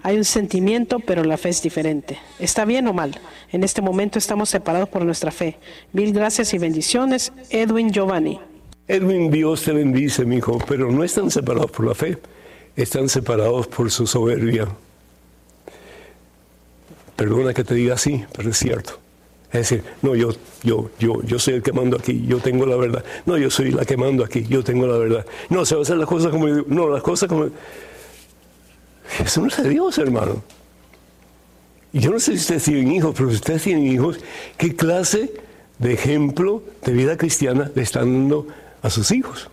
Hay un sentimiento, pero la fe es diferente. ¿Está bien o mal? En este momento estamos separados por nuestra fe. Mil gracias y bendiciones. Edwin Giovanni. Edwin, Dios te bendice, mi hijo, pero no están separados por la fe, están separados por su soberbia. Perdona que te diga así, pero es cierto. Es decir, no, yo soy el que mando aquí, yo tengo la verdad. No, yo soy la que mando aquí, yo tengo la verdad. No, se va a hacer las cosas como yo digo. No, las cosas como... Eso no es de Dios, hermano. Y yo no sé si ustedes tienen hijos, pero si ustedes tienen hijos, ¿qué clase de ejemplo de vida cristiana le están dando a sus hijos?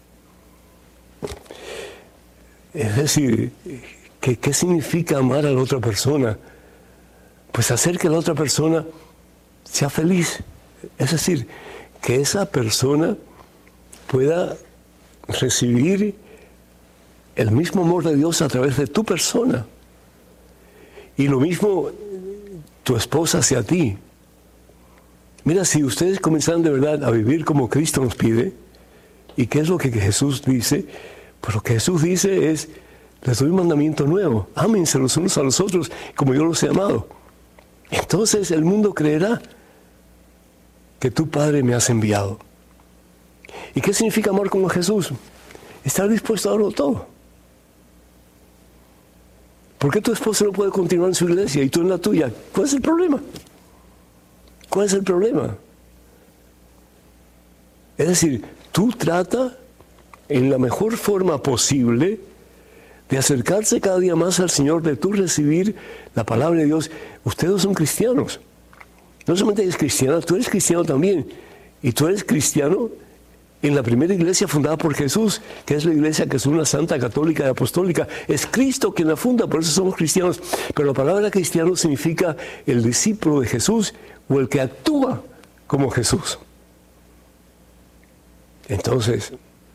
Es decir, ¿qué significa amar a la otra persona? Pues hacer que la otra persona sea feliz. Es decir, que esa persona pueda recibir el mismo amor de Dios a través de tu persona. Y lo mismo tu esposa hacia ti. Mira, si ustedes comenzaran de verdad a vivir como Cristo nos pide, ¿y qué es lo que Jesús dice? Pues lo que Jesús dice es, les doy un mandamiento nuevo, ámense los unos a los otros como yo los he amado. Entonces el mundo creerá que tu Padre me has enviado. ¿Y qué significa amar como Jesús? Estar dispuesto a darlo todo. ¿Por qué tu esposa no puede continuar en su iglesia y tú en la tuya? ¿Cuál es el problema? ¿Cuál es el problema? Es decir, tú trata en la mejor forma posible de acercarse cada día más al Señor, de tú recibir la palabra de Dios. Ustedes son cristianos. No solamente eres cristiana, tú eres cristiano también. Y tú eres cristiano en la primera iglesia fundada por Jesús, que es la iglesia que es una santa, católica y apostólica. Es Cristo quien la funda, por eso somos cristianos. Pero la palabra cristiano significa el discípulo de Jesús o el que actúa como Jesús. Entonces,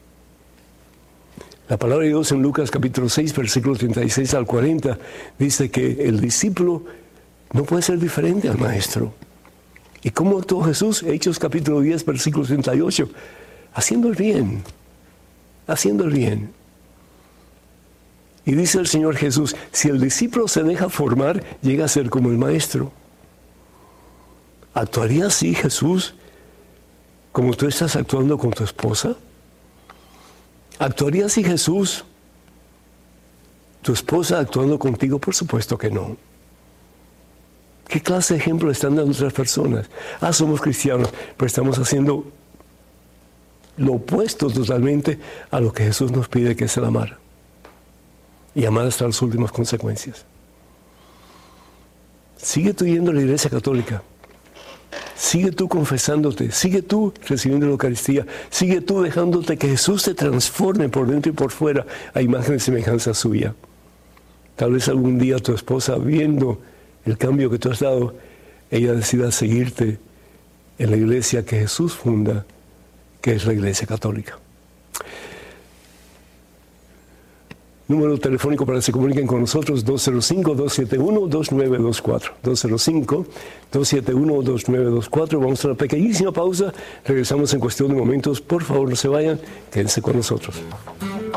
la palabra de Dios en Lucas capítulo 6, versículos 36 al 40, dice que el discípulo no puede ser diferente al maestro. ¿Y cómo actuó Jesús? Hechos capítulo 10, versículo 38. Haciendo el bien, haciendo el bien. Y dice el Señor Jesús, si el discípulo se deja formar, llega a ser como el maestro. ¿Actuaría así Jesús como tú estás actuando con tu esposa? ¿Actuaría así Jesús, tu esposa actuando contigo? Por supuesto que no. ¿Qué clase de ejemplo están dando otras personas? Somos cristianos, pero estamos haciendo lo opuesto totalmente a lo que Jesús nos pide, que es el amar. Y amar hasta las últimas consecuencias. Sigue tú yendo a la iglesia católica. Sigue tú confesándote. Sigue tú recibiendo la Eucaristía. Sigue tú dejándote que Jesús te transforme por dentro y por fuera a imagen y semejanza suya. Tal vez algún día tu esposa, viendo el cambio que tú has dado, ella decida seguirte en la iglesia que Jesús funda, que es la Iglesia Católica. Número telefónico para que se comuniquen con nosotros, 205-271-2924. 205-271-2924. Vamos a una pequeñísima pausa. Regresamos en cuestión de momentos. Por favor, no se vayan. Quédense con nosotros.